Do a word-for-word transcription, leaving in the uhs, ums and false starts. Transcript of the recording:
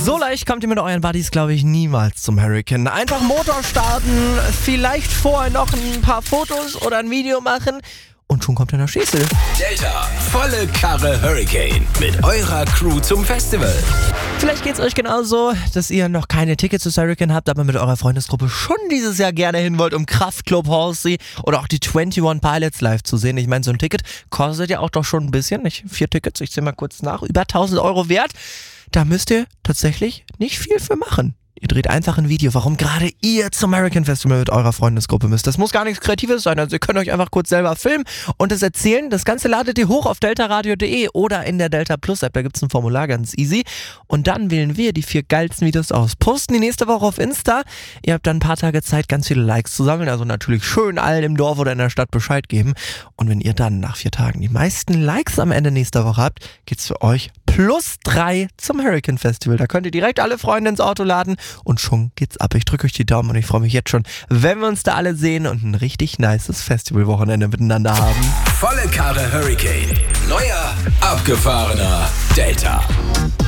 So leicht kommt ihr mit euren Buddies, glaube ich, niemals zum Hurricane. Einfach Motor starten, vielleicht vorher noch ein paar Fotos oder ein Video machen und schon kommt ihr nach Schesel. Delta, volle Karre Hurricane mit eurer Crew zum Festival. Vielleicht geht's euch genauso, dass ihr noch keine Tickets zu Hurricane habt, aber mit eurer Freundesgruppe schon dieses Jahr gerne hin wollt, um Kraftklub, Halsey oder auch die einundzwanzig Pilots live zu sehen. Ich meine, so ein Ticket kostet ja auch doch schon ein bisschen, nicht? Vier Tickets, ich zähle mal kurz nach, über tausend Euro wert. Da müsst ihr tatsächlich nicht viel für machen. Ihr dreht einfach ein Video, warum gerade ihr zum Hurricane Festival mit eurer Freundesgruppe müsst. Das muss gar nichts Kreatives sein, also ihr könnt euch einfach kurz selber filmen und es erzählen. Das Ganze ladet ihr hoch auf deltaradio punkt de oder in der Delta Plus App, da gibt's ein Formular, ganz easy. Und dann wählen wir die vier geilsten Videos aus, posten die nächste Woche auf Insta. Ihr habt dann ein paar Tage Zeit, ganz viele Likes zu sammeln, also natürlich schön allen im Dorf oder in der Stadt Bescheid geben. Und wenn ihr dann nach vier Tagen die meisten Likes am Ende nächster Woche habt, geht's für euch plus drei zum Hurricane Festival. Da könnt ihr direkt alle Freunde ins Auto laden und schon geht's ab. Ich drücke euch die Daumen und ich freue mich jetzt schon, wenn wir uns da alle sehen und ein richtig nices Festivalwochenende miteinander haben. Volle Karre Hurricane. Neuer, abgefahrener Delta.